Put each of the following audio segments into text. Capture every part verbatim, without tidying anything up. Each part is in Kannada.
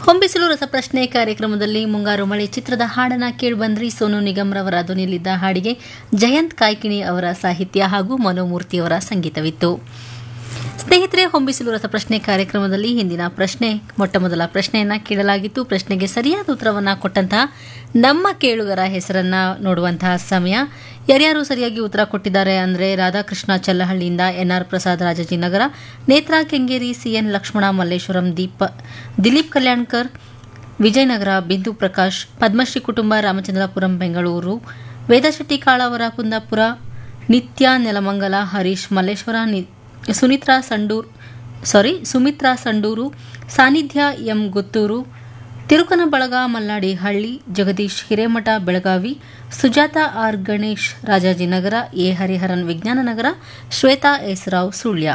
ಹೊಂಬಿಸಿಲು ರಸಪ್ರಶ್ನೆ ಕಾರ್ಯಕ್ರಮದಲ್ಲಿ ಮುಂಗಾರು ಮಳೆ ಚಿತ್ರದ ಹಾಡನ್ನ ಕೇಳಿಬಂದ್ರಿ. ಸೋನು ನಿಗಮ್ರವರ ಧ್ವನಿಯಲ್ಲಿದ್ದ ಹಾಡಿಗೆ ಜಯಂತ್ ಕಾಯ್ಕಿಣಿ ಅವರ ಸಾಹಿತ್ಯ ಹಾಗೂ ಮನೋಮೂರ್ತಿಯವರ ಸಂಗೀತವಿತ್ತು. ಸ್ನೇಹಿತರೆ, ಹೊಂಬಿಸಿಲು ರಸಪ್ರಶ್ನೆ ಕಾರ್ಯಕ್ರಮದಲ್ಲಿ ಹಿಂದಿನ ಪ್ರಶ್ನೆ ಮೊಟ್ಟಮೊದಲ ಪ್ರಶ್ನೆಯನ್ನ ಕೇಳಲಾಗಿತ್ತು. ಪ್ರಶ್ನೆಗೆ ಸರಿಯಾದ ಉತ್ತರವನ್ನ ಕೊಟ್ಟಂತಹ ನಮ್ಮ ಕೇಳುಗರ ಹೆಸರನ್ನ ನೋಡುವಂತಹ ಸಮಯ. ಯಾರ್ಯಾರು ಸರಿಯಾಗಿ ಉತ್ತರ ಕೊಟ್ಟಿದ್ದಾರೆ ಅಂದರೆ ರಾಧಾಕೃಷ್ಣ ಚಲ್ಲಹಳ್ಳಿಯಿಂದ, ಎನ್ಆರ್ ಪ್ರಸಾದ್ ರಾಜಾಜಿನಗರ, ನೇತ್ರಾ ಕೆಂಗೇರಿ, ಸಿಎನ್ ಲಕ್ಷ್ಮಣ ಮಲ್ಲೇಶ್ವರಂ, ದೀಪ ದಿಲೀಪ್ ಕಲ್ಯಾಣ್ಕರ್ ವಿಜಯನಗರ, ಬಿಂದು ಪ್ರಕಾಶ್, ಪದ್ಮಶ್ರೀ ಕುಟುಂಬ ರಾಮಚಂದ್ರಪುರಂ ಬೆಂಗಳೂರು, ವೇದಶೆಟ್ಟಿ ಕಾಳಾವರ ಕುಂದಾಪುರ, ನಿತ್ಯ ನೆಲಮಂಗಲ, ಹರೀಶ್ ಮಲ್ಲೇಶ್ವರ, ಸುನಿತ್ರಾ ಸಂಡೂರ್ ಸಾರಿ ಸುಮಿತ್ರಾ ಸಂಡೂರು, ಸಾನ್ನಿಧ್ಯ ಎಂ ಗುತ್ತೂರು, ತಿರುಕನಬಳಗ ಮಲ್ಲಾಡಿ ಹಳ್ಳಿ, Jagadish Hiremath Belagavi, Sujata R Ganesh Rajajinagar, A Hariharan Vijnananagara, Shweta S Rao Sullia.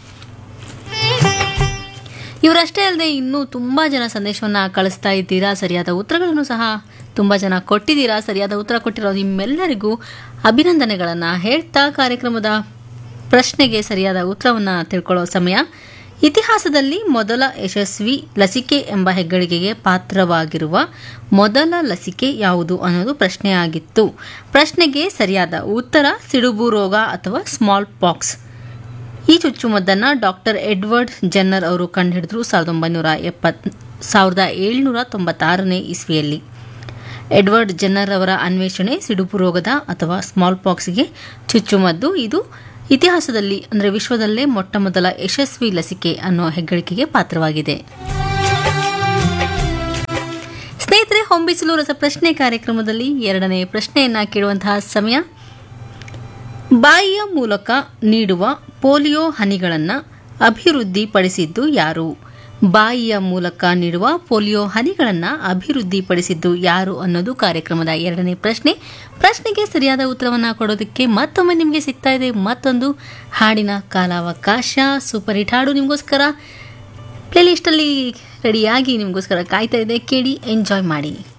ಇವರಷ್ಟೇ ಅಲ್ಲದೆ ಇನ್ನೂ ತುಂಬಾ ಜನ ಸಂದೇಶವನ್ನು ಕಳಿಸ್ತಾ ಇದ್ದೀರಾ. ಸರಿಯಾದ ಉತ್ತರಗಳನ್ನು ಸಹ ತುಂಬಾ ಜನ ಕೊಟ್ಟಿದ್ದೀರಾ. ಸರಿಯಾದ ಉತ್ತರ ಕೊಟ್ಟಿರೋ ನಿಮ್ಮೆಲ್ಲರಿಗೂ ಅಭಿನಂದನೆಗಳನ್ನು ಹೇಳ್ತಾ ಕಾರ್ಯಕ್ರಮದ ಪ್ರಶ್ನೆಗೆ ಸರಿಯಾದ ಉತ್ತರವನ್ನು ತಿಳ್ಕೊಳ್ಳೋ ಸಮಯ. ಇತಿಹಾಸದಲ್ಲಿ ಮೊದಲ ಯಶಸ್ವಿ ಲಸಿಕೆ ಎಂಬ ಹೆಗ್ಗಳಿಕೆಗೆ ಪಾತ್ರವಾಗಿರುವ ಮೊದಲ ಲಸಿಕೆ ಯಾವುದು ಅನ್ನೋದು ಪ್ರಶ್ನೆಯಾಗಿತ್ತು. ಪ್ರಶ್ನೆಗೆ ಸರಿಯಾದ ಉತ್ತರ ಸಿಡುಬು ರೋಗ ಅಥವಾ ಸ್ಮಾಲ್ ಪಾಕ್ಸ್. ಈ ಚುಚ್ಚುಮದ್ದನ್ನು ಡಾಕ್ಟರ್ ಎಡ್ವರ್ಡ್ ಜೆನ್ನರ್ ಅವರು ಕಂಡುಹಿಡಿದ್ರು ಸಾವಿರದ ಒಂಬೈನೂರ ಎಪ್ಪತ್ ಸಾವಿರದ ಏಳುನೂರ ತೊಂಬತ್ತಾರನೇ ಇಸ್ವಿಯಲ್ಲಿ. ಎಡ್ವರ್ಡ್ ಜೆನ್ನರ್ ಅವರ ಅನ್ವೇಷಣೆ ಸಿಡುಬು ರೋಗದ ಅಥವಾ ಸ್ಮಾಲ್ ಪಾಕ್ಸ್ಗೆ ಚುಚ್ಚುಮದ್ದು. ಇದು ಇತಿಹಾಸದಲ್ಲಿ ಅಂದರೆ ವಿಶ್ವದಲ್ಲೇ ಮೊಟ್ಟ ಮೊದಲ ಯಶಸ್ವಿ ಲಸಿಕೆ ಅನ್ನೋ ಹೆಗ್ಗಳಿಕೆಗೆ ಪಾತ್ರವಾಗಿದೆ. ಸ್ನೇಹಿತರೆ, ಹೊಂಬಿಸಿಲು ರಸಪ್ರಶ್ನೆ ಕಾರ್ಯಕ್ರಮದಲ್ಲಿ ಎರಡನೇ ಪ್ರಶ್ನೆಯನ್ನ ಕೇಳುವಂತಹ ಸಮಯ. ಬಾಯಿಯ ಮೂಲಕ ನೀಡುವ ಪೋಲಿಯೋ ಹನಿಗಳನ್ನು ಅಭಿವೃದ್ಧಿಪಡಿಸಿದ್ದು ಯಾರು? ಬಾಯಿಯ ಮೂಲಕ ನೀಡುವ ಪೋಲಿಯೋ ಹನಿಗಳನ್ನು ಅಭಿವೃದ್ಧಿಪಡಿಸಿದ್ದು ಯಾರು ಅನ್ನೋದು ಕಾರ್ಯಕ್ರಮದ ಎರಡನೇ ಪ್ರಶ್ನೆ. ಪ್ರಶ್ನೆಗೆ ಸರಿಯಾದ ಉತ್ತರವನ್ನು ಕೊಡೋದಕ್ಕೆ ಮತ್ತೊಮ್ಮೆ ನಿಮಗೆ ಸಿಗ್ತಾ ಇದೆ ಮತ್ತೊಂದು ಹಾಡಿನ ಕಾಲಾವಕಾಶ. ಸೂಪರ್ ಹಿಟ್ ಹಾಡು ನಿಮಗೋಸ್ಕರ ಪ್ಲೇಲಿಸ್ಟಲ್ಲಿ ರೆಡಿಯಾಗಿ ನಿಮಗೋಸ್ಕರ ಕಾಯ್ತಾ ಇದೆ. ಕೇಳಿ, ಎಂಜಾಯ್ ಮಾಡಿ.